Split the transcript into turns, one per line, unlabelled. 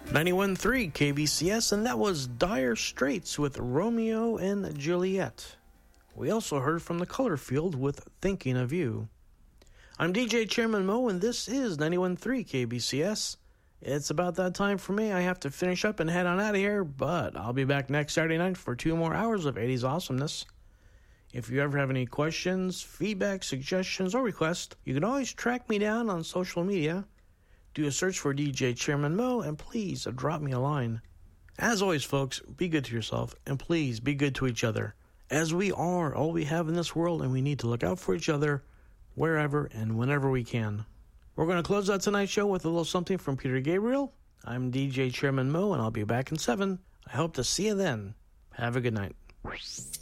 91.3 KBCS, and that was Dire Straits with Romeo and Juliet. We also heard from the Color Field with Thinking of You. I'm DJ Chairman Mo, and this is 91.3 KBCS. It's about that time for me. I have to finish up and head on out of here, but I'll be back next Saturday night for 2 more hours of 80s awesomeness. If you ever have any questions, feedback, suggestions, or requests, you can always track me down on social media. Do a search for DJ Chairman Mo, and please drop me a line. As always, folks, be good to yourself, and please be good to each other, as we are all we have in this world, and we need to look out for each other wherever and whenever we can. We're going to close out tonight's show with a little something from Peter Gabriel. I'm DJ Chairman Mo, and I'll be back in 7. I hope to see you then. Have a good night.